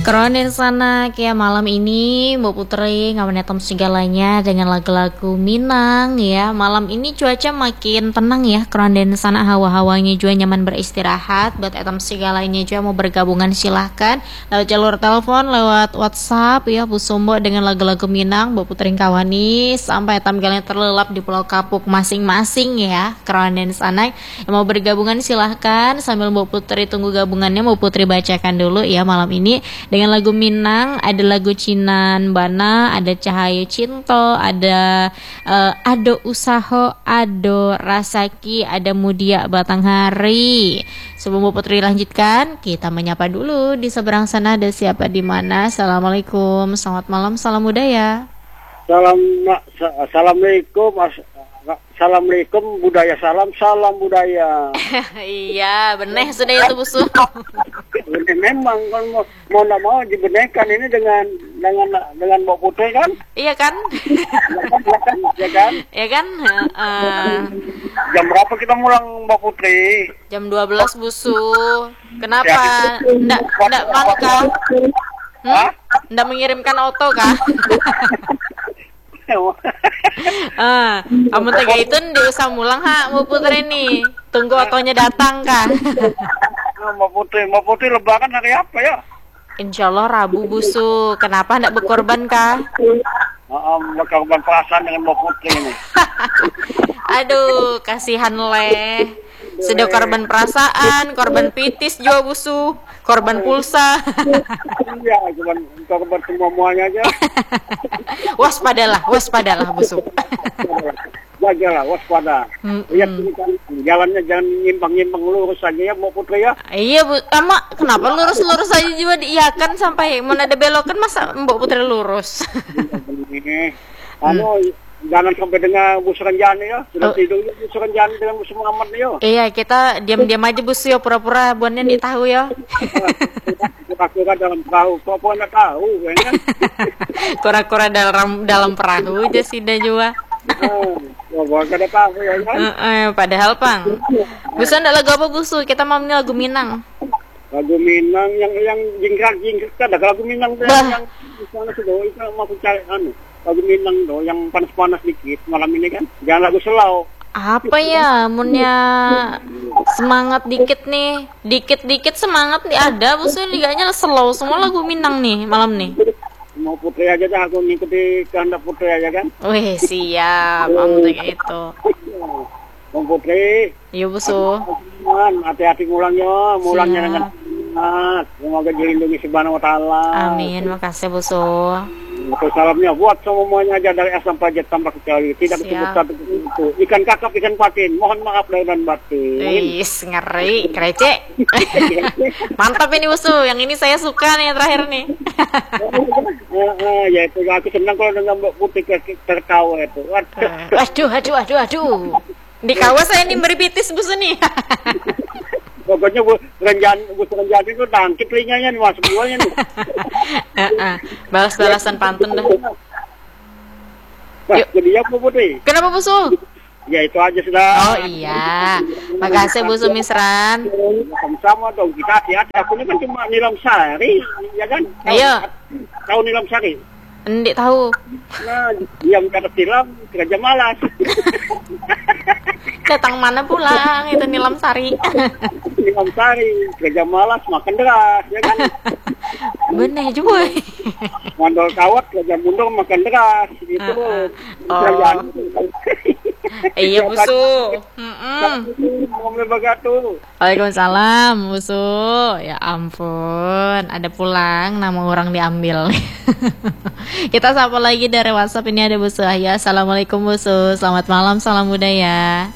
Kronen sana kayak malam ini Mbak Putri ngawanetom segalanya dengan lagu-lagu Minang ya. Malam ini cuaca makin tenang ya. Kronen sana hawa-hawanya juga nyaman beristirahat. Buat etom segalanya juga mau bergabungan silahkan lewat jalur telepon, lewat WhatsApp ya Bu Sumbo dengan lagu-lagu Minang Mbak Putri kawani sampai etam kalian terlelap di Pulau Kapuk masing-masing ya. Kronen sana yang mau bergabungan silahkan sambil Mbak Putri tunggu gabungannya. Mbak Putri bacakan dulu ya malam ini dengan lagu Minang, ada lagu Cinan Bana, ada Cahaya Cinto, ada Ado Usaho, Ado Rasaki, ada Mudia Batanghari. Sebelum Bu Putri lanjutkan, kita menyapa dulu di seberang sana ada siapa di mana. Assalamualaikum, selamat malam, salam budaya. Assalamualaikum budaya, salam budaya. Iya, bener sudah itu Busu. Memang kan mau nggak mau dibenarkan ini dengan Mbak Putri kan? Iya kan? Ya kan? Ya kan? Jam berapa kita pulang Mbak Putri? Jam 12 Busu. Kenapa? Nggak mana kah? Nggak mengirimkan auto kah? Kamu tega itu diusah mulang Mbak Putri nih. Tunggu otonya datang kah? Mbak Putri lebaran hari apa ya? Insya Allah Rabu Busu. Kenapa ndak berkorban kah? Berkorban perasaan dengan Mbak Putri ini. Aduh, kasihan leh. Sudah korban perasaan, korban pitis juga Busu, korban pulsa. Iya, korban semuanya aja. Waspadalah Busu. Jagalah, waspada. Lihat ini kan jalannya jangan nyimpang-nyimpang, lurus saja ya Mbak Putri ya. Iya Bu, kenapa lurus saja juga diiyakan sampai mana ada belokan masa Mbak Putri lurus. Ini, jangan sampai dengan Bu Suranjani ya. Sudah tidur Bu Suranjani dengan Bu Muhammad ya. Iya, kita diam-diam aja Busu ya, pura-pura buannya tidak tahu ya. Kura-kura dalam perahu, pura-pura nggak tahu kan? Kura-kura dalam perahu aja sih dah juga. Kada tahu ya kan? Padahal Pang. Busu ndak lagu apa Busu? Kita mau lagu Minang. Lagu Minang yang jingkrak ada lagu Minang yang misalnya sudah itu mau cari lagu Minang yang panas-panas dikit malam ini kan. Jangan lagu slow. Apa ya munnya semangat dikit nih. Dikit-dikit semangat nih ada Busu liganya slow semua lagu Minang nih malam nih. Mau Putri aja dah, aku ngikuti kehendak Putri aja kan. Wih siap, kamu kayak itu. Bang Putri. Iya Busu. Hati-hati mulangnya dengan semangat. Semoga dilindungi Subhanahu wa Ta'ala. Amin, makasih Busu. Betul salamnya buat semuanya aja dari A sampai Z tanpa kecuali. Tidak disebut satu itu. Ikan kakap, ikan patin. Mohon maaf lahir dan batin. Wis ngeri, kerece. Mantap ini Busu, yang ini saya suka nih yang terakhir nih. Ya itu aku senang kalau dengan Mbak Putri tertawa itu. Aduh. Di kawas saya nih beri pitis Busu nih. Pokoknya Bu Renjani itu tangkit telinganya nih masuk buahnya nih. Balas-balasan pantun dah. Yuk. Jadi ya Bu Putri. Kenapa Busu? Ya itu aja sudah. Oh iya. Makasih Busu Misran. Sama-sama dong, kita hati-hati. Aku ini kan cuma Nilam Sari, ya kan? Ayo. Tahu Nilam Sari? Ndik tahu. Nah, diam kata tilam, kerja malas. Datang mana pulang itu Nilam Sari. Nilam Sari, kerja malas, makan deras, ya kan? Bener juga. Mandol kawat, kerja mundur, makan deras, gitu. Iya Busu. Waalaikumsalam Busu. Ya ampun, ada pulang nama orang diambil. Kita sapa lagi dari WhatsApp ini ada Busu ya. Assalamualaikum Busu. Selamat malam, salam budaya.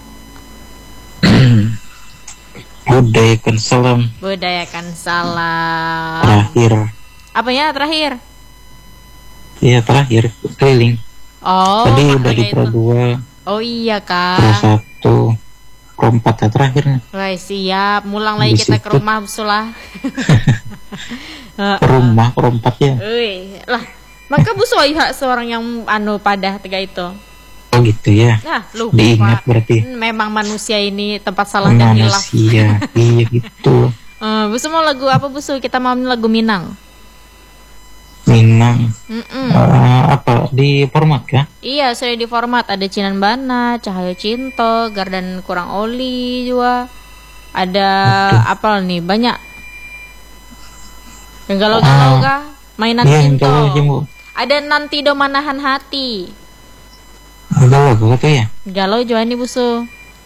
Budayakan salam. Budayakan salam. Terakhir. Apanya terakhir? Iya terakhir keliling. Oh. Tadi udah di Pro 2. Oh iya Kak. Pro 1, Pro 4 ya terakhir nih. Wah siap, mulang lagi kita ke rumah Busulah. Ke rumah Pro 4 ya. Lah, maka Busu seorang yang pada tega itu. Oh gitu ya. Nah, lupa. Diingat berarti. Memang manusia ini tempat salah dan hilaf. Manusia, iya gitu. Busu mau lagu apa Busu? Kita mau lagu Minang. Minang. Mm-mm. Apa di format kah? Iya, sudah di format. Ada Cinan Bana, Cahaya Cinta, Gardan Kurang Oli juga. Ada apa nih? Banyak. Yang galau-galau kah? Mainan Iya, yang Cinta. galau aja, Bu. Ada Nanti Do Manahan Hati. Galau gitu ya. Galau juga nih busu.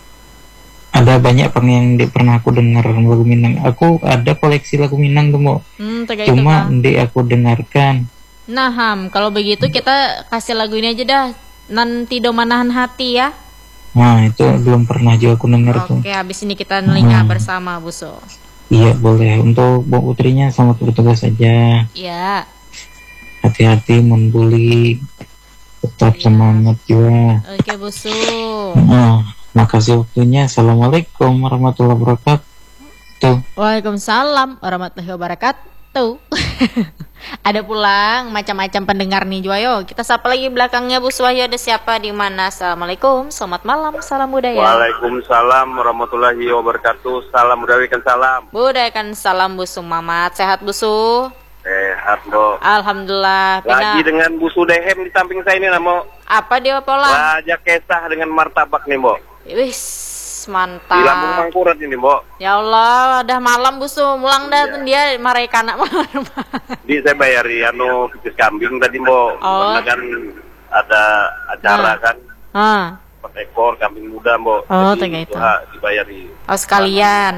Ada banyak yang pernah aku dengar lagu Minang. Aku ada koleksi lagu Minang tuh, Bu. Tega itu Cuma kah? aku dengarkan. Nah, kalau begitu kita kasih lagu ini aja dah. Nanti Do Manahan Hati ya. Nah, itu belum pernah juga aku dengar tuh. Oke, habis ini kita nelinga bersama busu. Iya, boleh. Untuk Bu Putrinya selamat bertugas saja. Ya. Hati-hati membuli. Tetap semangat juga. Oke, busu. Makasih waktunya. Assalamualaikum warahmatullahi wabarakatuh. Waalaikumsalam warahmatullahi wabarakatuh. Ada pulang macam-macam pendengar nih juga. Yo, kita sapa lagi belakangnya Bu Suwahyo. Ada siapa di mana? Assalamualaikum, selamat malam, salam budaya. Waalaikumsalam warahmatullahi wabarakatuh. Salam budaya, salam. Budayakan salam Bu Sumamat. Sehat Bu Su? Sehat, Bo. Alhamdulillah. Lagi dengan Bu Sudehem di samping saya ini, Namo. Apa dia pola? Raja Kesah dengan martabak nih, Bo. Wis, Di Lampung mantap. Mangkurat ini, Bo. Ya Allah, udah malam Bu Su. Mulang dah dia marahi kanak malam. Di saya bayari pipis kambing tadi, Bo. Karena kan ada acara kan. 4 ekor kambing muda, Bo. Oh, Jadi tega itu. dibayari. Oh, sekalian.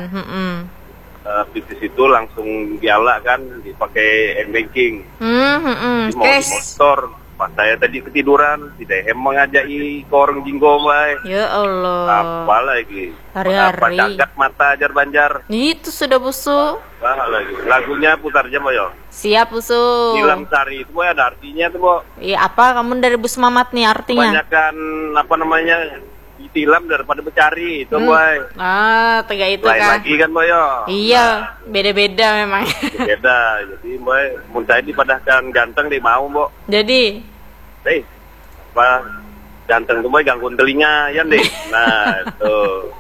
Pipis itu langsung diala kan, dipakai banking. Di mau di motor. Pas saya tadi ketiduran, si Dehem mengajai ke orang jinggo, Bay. Ya Allah. Apa lagi? Hari-hari. Apa cagak mata ajar banjar. Itu sudah busu. Apa lagi? Lagunya putar aja, Boy. Siap busu. Nilam Sari itu, Boy, ada artinya tuh, Bo. Iya, apa kamu dari Bu Mamat nih artinya? Kebanyakan apa namanya? Ditilam daripada mencari itu, Boy. Tega itu Lain kan. lagi kan, Boy. Iya, beda-beda memang. Beda. Jadi, Boy, mun saya dipadahkan ganteng dia mau, Bo. Jadi, Apa ganteng tuh, Boy, gangguan telinga ya deh. Nah, itu.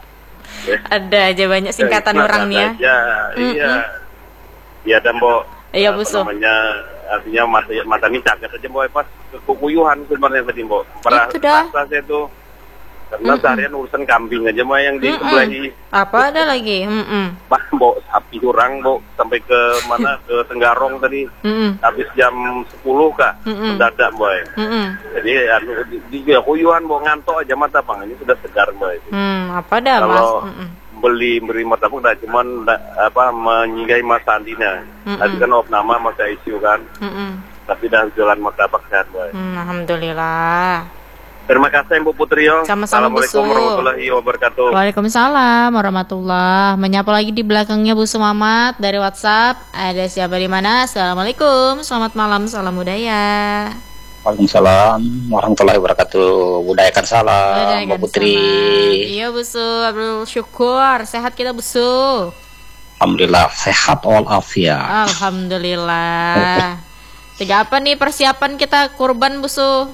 ada aja banyak singkatan orang nih ya. Iya. Iya, dan, Bo. Iya, Apa busu. namanya, artinya mata ini cagat aja, Boy, pas kekuyuhan sebenarnya tadi, Bo. Itu dah. Rasa saya tuh karena seharian urusan kambing aja mah yang disembelahi. Apa ada lagi? Bah, Bo, sapi orang, Bo, sampai ke mana? Ke Tenggarong tadi. Habis jam 10 Kak. Mendadak, Boy. Jadi di kuyuhan, Bo, ngantok aja mata, Bang. Ini sudah segar, Boy. Apa dah, Mas? Kalau beri martabak dah cuman menyinggahi Mas Andina. Tadi kan nama Mas isu kan. Tapi dah jualan martabak sehat, Boy. Alhamdulillah. Terima kasih, Bu Putrio. Sama-sama, Assalamualaikum Bu Su. warahmatullahi wabarakatuh. Waalaikumsalam warahmatullah. Menyapa lagi di belakangnya Bu Sumamat dari WhatsApp. Ada siapa di mana? Assalamualaikum, selamat malam, salam budaya. Waalaikumsalam warahmatullahi wabarakatuh. Budayakan salam, Mbak Putri. Iya Bu Su, Abdul syukur. Sehat kita Bu Su. Alhamdulillah sehat walafiat. Alhamdulillah. Tiga apa nih persiapan kita kurban Bu Su?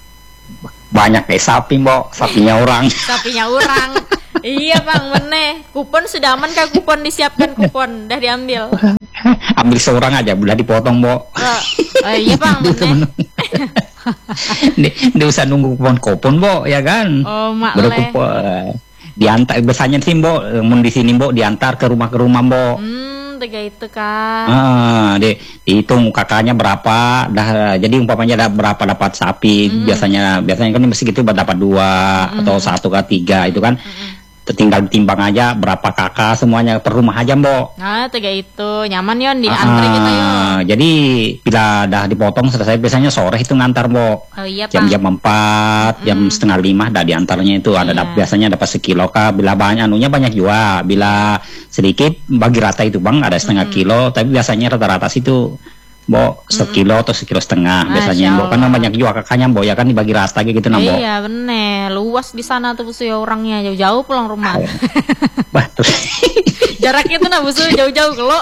Banyak kayak sapi, Mbok. Sapinya orang. Sapinya orang. Iya Bang, meneh. Kupon sudah aman kah? Kupon disiapkan, kupon udah diambil. Ambil seorang aja, udah dipotong, Mbok. Iya Bang, meneh. Dia usah nunggu kupon, Mbok, ya kan? Oh, mak Baru leh. kupon. Diantar biasanya sih, Mbok. Mun di sini, Mbok, diantar ke rumah, Mbok. Tiga itu kan. Dihitung kakaknya berapa, jadi umpamanya ada berapa dapat sapi, biasanya kan mesti gitu dapat 2 atau 1 ke 3 itu kan. Tinggal ditimbang aja berapa kakak semuanya per rumah aja, Mbok. Nah, tiga itu nyaman yon di antri kita yon. Jadi bila dah dipotong selesai biasanya sore itu ngantar, Mbok. Oh iya Bang. Jam 4, jam setengah 5 dah diantarnya itu ada biasanya dapat sekilo kah. Bila banyak banyak juga. Bila sedikit bagi rata itu, Bang, ada setengah kilo. Tapi biasanya rata-rata situ, Mbok, sekilo atau sekilo setengah biasanya, Mbok, karena banyak juga kakaknya, Mbok, ya kan dibagi rata gitu, Mbok. Iya bener, luas di sana tuh Busu ya orangnya, jauh-jauh pulang rumah. Jaraknya tuh Busu jauh-jauh kalau.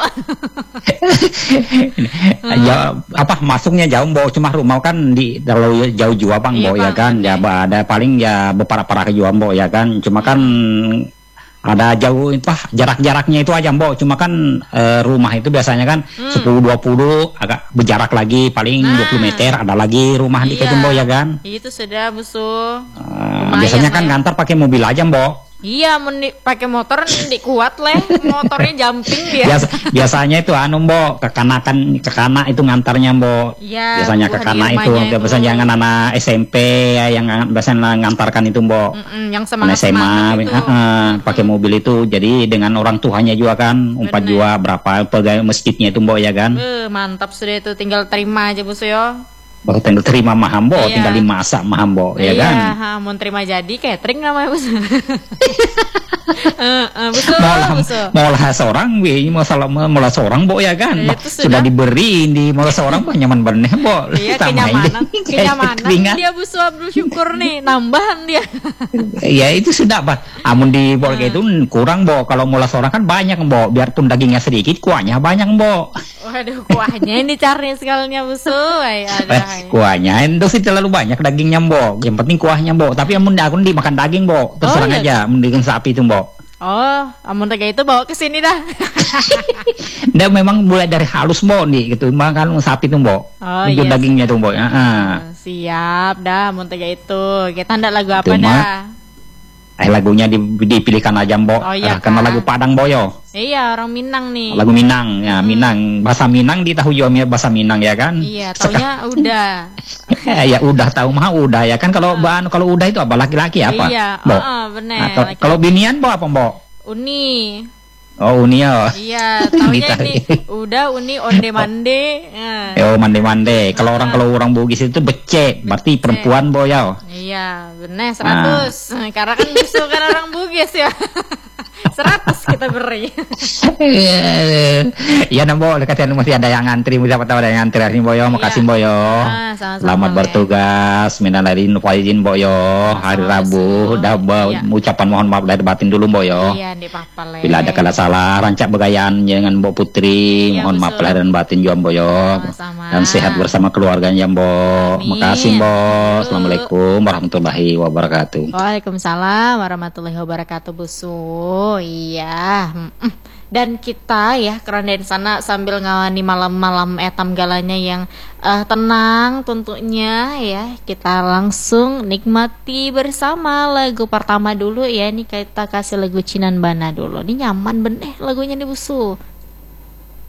Masuknya jauh, Mbok, cuma rumah kan kalau jauh juga, Bang, Mbok, ya kan, ya ada paling ya beberapa juga, Mbok, ya kan, cuma kan ada jauh jarak-jaraknya itu aja Mbok, cuma kan rumah itu biasanya kan 10-20 agak berjarak lagi paling 20 meter ada lagi rumah di situ Mbok ya kan. Itu sudah busu. Biasanya kan ngantar pakai mobil aja Mbok. Iya, pakai motor di kuat leh, motornya jumping dia. Biasanya itu Mbok, ke kana itu ngantarnya Mbok. Iya, biasanya ke kana itu biasanya jangan anak SMP ya yang biasanya ngantarkan itu Mbok. Yang semangat SMA pakai mobil itu, jadi dengan orang tuanya juga kan, umpat juga berapa pegawai masjidnya itu Mbok ya kan. Mantap sudah itu, tinggal terima aja busu yo. Baru tinggal terima mahambo, tinggal dimasak mahambo, ya kan? Iya, mau terima jadi catering namanya bos. Molah seorang, molah seorang bo ya kan? Sudah diberi di molah seorang nyaman bener bo. Iya, kenyamanan dia busu bersyukur nih, nambahan dia. Ya itu sudah Pak. Amun di bol itu kurang bo. Kalau molah seorang kan banyak bo. Biarpun dagingnya sedikit, kuahnya banyak bo. Waduh, kuahnya ini cari sekalinya busu. Kuahnya itu sih terlalu banyak dagingnya Mbok. Yang penting kuahnya Mbok. Tapi amun aku dimakan daging Mbok. Terserang aja mending sapi itu Mbok. Amun tega itu bawa ke sini dah. Dia memang mulai dari halus Mbok nih gitu. Makan sapi itu Mbok. Iya. Dagingnya tuh Mbok. Siap dah amun tega itu. Kita ndak lagu apa dah? Lagunya dipilihkan aja Mbok. Karena lagu Padang Boyo. Iya, orang Minang nih. Lagu Minang, ya Minang. Bahasa Minang ditahu juga bahasa Minang ya kan? Iya, taunya udah. Ya udah tahu mah udah ya kan, kalau kalau udah itu apa laki-laki apa? Iya, Nah, benar. kalau binian apa Mbok? Uni. Oh, Uni ya. Iya, taunya ini udah Uni onde mande. Mande. Kalau orang Bugis itu becek, berarti perempuan Bo ya. Iya, benar 100. Karena kan musuh kan orang Bugis ya. 100 kita beri. Iya Nambo, kasihan masih ada yang ngantri, siapa tahu ada yang ngantri hari Boyo, makasih Boyo. Selamat bertugas, minal aidin wal faizin Boyo. Hari Rabu, ucapan mohon maaf lahir batin dulu Boyo. Iya, dipapal. Bila ada kala salah, rancak begayaan jangan Mbok Putri, mohon maaf lahir dan batin juga Boyo. Dan sehat bersama keluarganya Mbok. Makasih Mbok. Assalamualaikum warahmatullahi wabarakatuh. Waalaikumsalam warahmatullahi wabarakatuh busu. Iya. Dan kita ya kerandain sana sambil ngawani malam-malam etam galanya yang tenang tentunya ya. Kita langsung nikmati bersama lagu pertama dulu ya. Ini kita kasih lagu Cinan Bana dulu. Ini nyaman bener lagunya nih busu.